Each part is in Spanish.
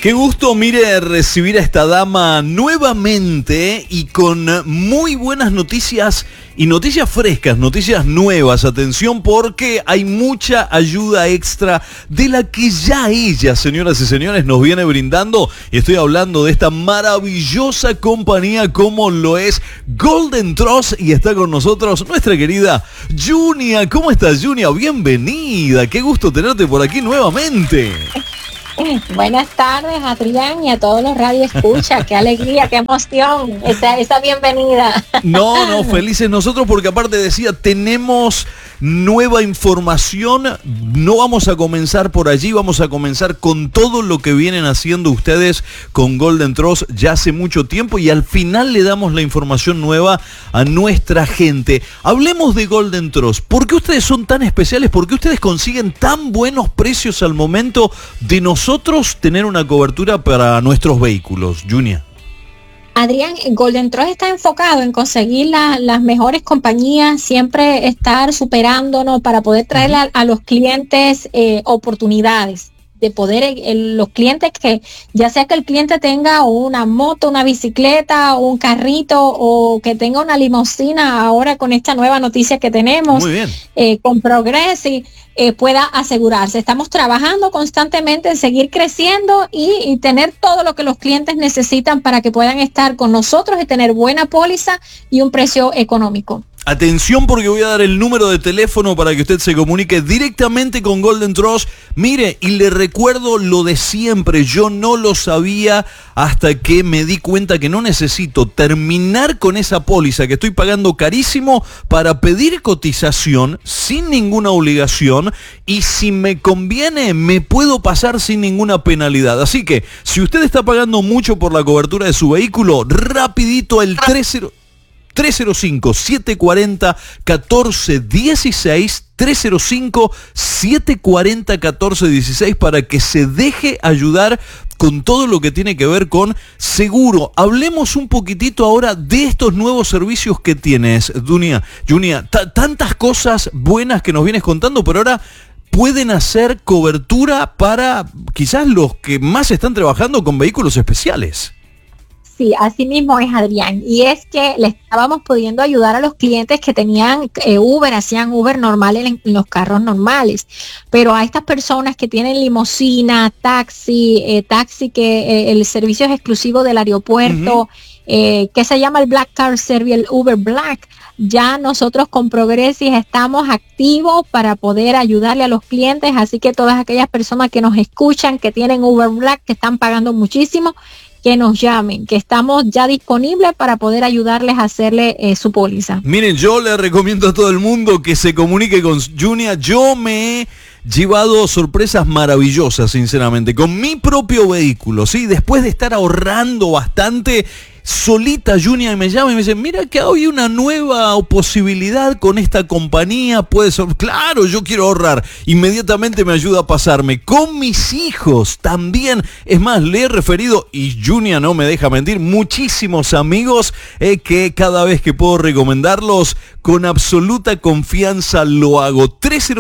Qué gusto, mire, recibir a esta dama nuevamente y con muy buenas noticias y noticias frescas, noticias nuevas. Atención, porque hay mucha ayuda extra de la que ya ella, señoras y señores, nos viene brindando. Y estoy hablando de esta maravillosa compañía como lo es Golden Trust, y está con nosotros nuestra querida Junia. ¿Cómo estás, Junia? Bienvenida. Qué gusto tenerte por aquí nuevamente. Buenas tardes, Adrián, y a todos los radioescuchas. Qué alegría, qué emoción esa bienvenida. No, felices nosotros, porque aparte decía, tenemos nueva información. No vamos a comenzar por allí, vamos a comenzar con todo lo que vienen haciendo ustedes con Golden Trust ya hace mucho tiempo, y al final le damos la información nueva a nuestra gente. Hablemos de Golden Trust. ¿Por qué ustedes son tan especiales? ¿Por qué ustedes consiguen tan buenos precios al momento de nosotros tener una cobertura para nuestros vehículos, Junia? Adrián, Golden Trust está enfocado en conseguir las mejores compañías, siempre estar superándonos para poder traer a los clientes oportunidades. De poder, los clientes, que ya sea que el cliente tenga una moto, una bicicleta, un carrito, o que tenga una limusina ahora con esta nueva noticia que tenemos. Muy bien. Con Progressive, pueda asegurarse. Estamos trabajando constantemente en seguir creciendo y tener todo lo que los clientes necesitan para que puedan estar con nosotros y tener buena póliza y un precio económico. Atención, porque voy a dar el número de teléfono para que usted se comunique directamente con Golden Trust. Mire, y le recuerdo lo de siempre, yo no lo sabía hasta que me di cuenta que no necesito terminar con esa póliza que estoy pagando carísimo para pedir cotización sin ninguna obligación, y si me conviene me puedo pasar sin ninguna penalidad. Así que si usted está pagando mucho por la cobertura de su vehículo, rapidito el 305-740-1416, 305-740-1416, para que se deje ayudar con todo lo que tiene que ver con seguro. Hablemos un poquitito ahora de estos nuevos servicios que tienes, Junia. Tantas cosas buenas que nos vienes contando, pero ahora pueden hacer cobertura para quizás los que más están trabajando con vehículos especiales. Sí, así mismo es, Adrián, y es que le estábamos pudiendo ayudar a los clientes que tenían Uber, hacían Uber normal en los carros normales, pero a estas personas que tienen limusina, taxi que el servicio es exclusivo del aeropuerto, que se llama el Black Car Service, el Uber Black. Ya nosotros con Progressive estamos activos para poder ayudarle a los clientes, así que todas aquellas personas que nos escuchan, que tienen Uber Black, que están pagando muchísimo, que nos llamen, que estamos ya disponibles para poder ayudarles a hacerle su póliza. Miren, yo le recomiendo a todo el mundo que se comunique con Junia. Yo me he llevado sorpresas maravillosas, sinceramente, con mi propio vehículo, ¿sí? Después de estar ahorrando bastante, solita Junia me llama y me dice, mira que hay una nueva posibilidad con esta compañía, puede ser, claro, yo quiero ahorrar. Inmediatamente me ayuda a pasarme con mis hijos también. Es más, le he referido, y Junia no me deja mentir, muchísimos amigos que cada vez que puedo recomendarlos, con absoluta confianza lo hago.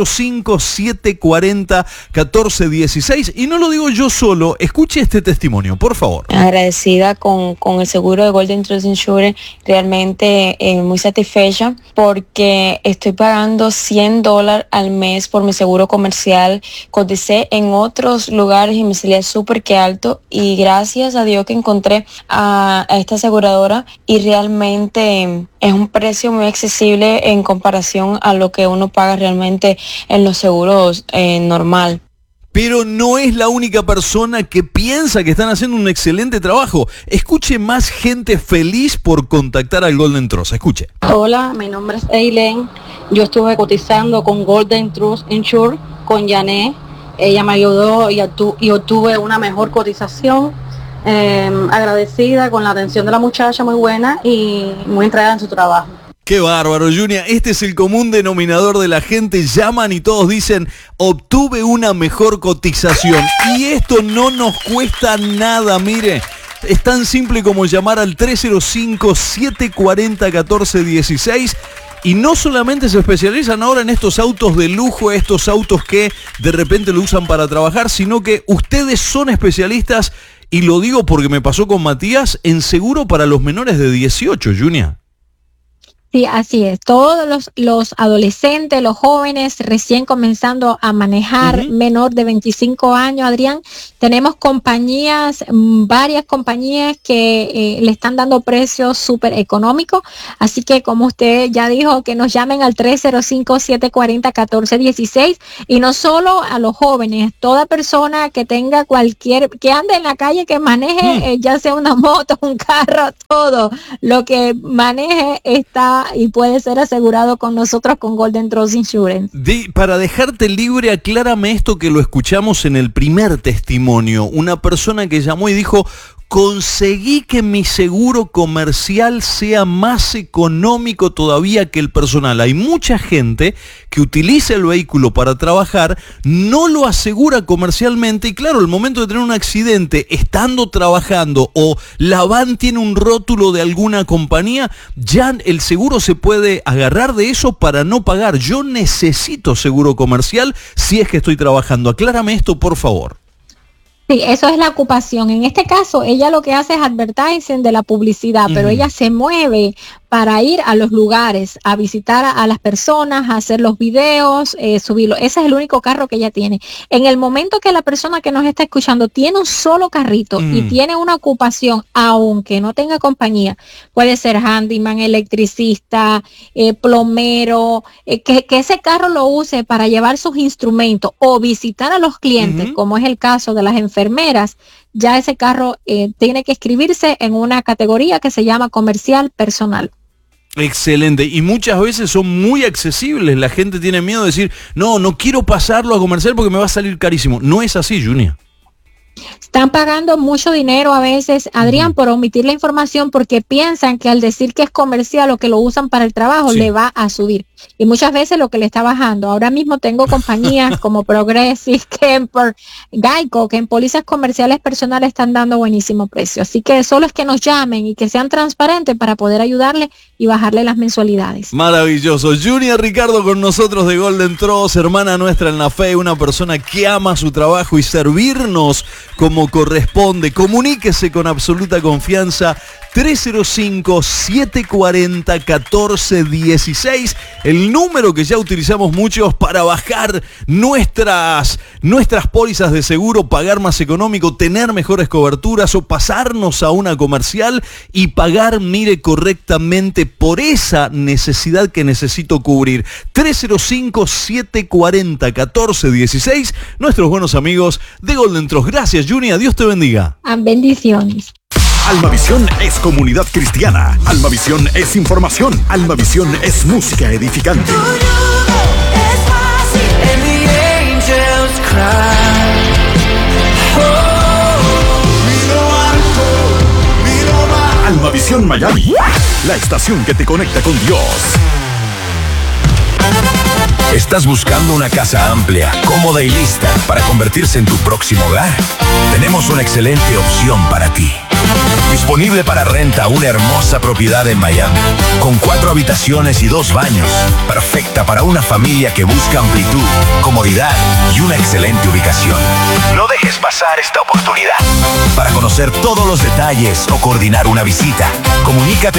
305-740-1416, y no lo digo yo solo, escuche este testimonio, por favor. Agradecida con el seguro de Golden Trust Insurance, realmente muy satisfecha porque estoy pagando $100 al mes por mi seguro comercial. Coticé en otros lugares y me salía súper que alto, y gracias a Dios que encontré a esta aseguradora, y realmente es un precio muy accesible en comparación a lo que uno paga realmente en los seguros normal. Pero no es la única persona que piensa que están haciendo un excelente trabajo. Escuche más gente feliz por contactar al Golden Trust. Escuche. Hola, mi nombre es Eileen. Yo estuve cotizando con Golden Trust Insure, con Janet. Ella me ayudó y obtuve una mejor cotización. Agradecida con la atención de la muchacha, muy buena y muy entregada en su trabajo. Qué bárbaro, Junia. Este es el común denominador de la gente. Llaman y todos dicen, obtuve una mejor cotización. Y esto no nos cuesta nada, mire. Es tan simple como llamar al 305-740-1416. Y no solamente se especializan ahora en estos autos de lujo, estos autos que de repente lo usan para trabajar, sino que ustedes son especialistas y lo digo porque me pasó con Matías, en seguro para los menores de 18, Junia. Sí, así es. Todos los adolescentes, los jóvenes recién comenzando a manejar, menor de 25 años, Adrián, tenemos compañías, varias compañías que le están dando precios súper económicos. Así que como usted ya dijo, que nos llamen al 305-740-1416, y no solo a los jóvenes, toda persona que tenga que ande en la calle, que maneje, ya sea una moto, un carro, todo lo que maneje está y puede ser asegurado con nosotros con Golden Trust Insurance. Para dejarte libre, aclárame esto que lo escuchamos en el primer testimonio. Una persona que llamó y dijo: conseguí que mi seguro comercial sea más económico todavía que el personal. Hay mucha gente que utiliza el vehículo para trabajar, no lo asegura comercialmente y claro, el momento de tener un accidente estando trabajando o la van tiene un rótulo de alguna compañía, ya el seguro se puede agarrar de eso para no pagar. Yo necesito seguro comercial si es que estoy trabajando. Aclárame esto, por favor. Sí, eso es la ocupación. En este caso, ella lo que hace es advertising de la publicidad, pero ella se mueve para ir a los lugares, a visitar a las personas, a hacer los videos, subirlo. Ese es el único carro que ella tiene. En el momento que la persona que nos está escuchando tiene un solo carrito y tiene una ocupación, aunque no tenga compañía, puede ser handyman, electricista, plomero, que ese carro lo use para llevar sus instrumentos o visitar a los clientes, como es el caso de las enfermeras, ya ese carro tiene que inscribirse en una categoría que se llama comercial personal. Excelente, y muchas veces son muy accesibles. La gente tiene miedo de decir, no quiero pasarlo a comercial porque me va a salir carísimo. No es así, Junia. Están pagando mucho dinero a veces, Adrián, por omitir la información porque piensan que al decir que es comercial o que lo usan para el trabajo, le va a subir. Y muchas veces lo que le está bajando. Ahora mismo tengo compañías como Progressive, Kemper, Geico, que en pólizas comerciales personales están dando buenísimo precio. Así que solo es que nos llamen y que sean transparentes para poder ayudarle y bajarle las mensualidades. Maravilloso. Junia Ricardo con nosotros de Golden Trust, hermana nuestra en la fe, una persona que ama su trabajo y servirnos como corresponde. Comuníquese con absoluta confianza. 305-740-1416, el número que ya utilizamos muchos para bajar nuestras pólizas de seguro, pagar más económico, tener mejores coberturas o pasarnos a una comercial y pagar, mire, correctamente por esa necesidad que necesito cubrir. 305-740-1416, nuestros buenos amigos de Golden Trust. Gracias, Junia, Dios te bendiga. Bendiciones. Almavisión es comunidad cristiana. Almavisión es información. Almavisión es música edificante. Almavisión Miami, la estación que te conecta con Dios. ¿Estás buscando una casa amplia, cómoda y lista para convertirse en tu próximo hogar? Tenemos una excelente opción para ti. Disponible para renta una hermosa propiedad en Miami, con 4 habitaciones y 2 baños, perfecta para una familia que busca amplitud, comodidad y una excelente ubicación. No dejes pasar esta oportunidad. Para conocer todos los detalles o coordinar una visita, comunícate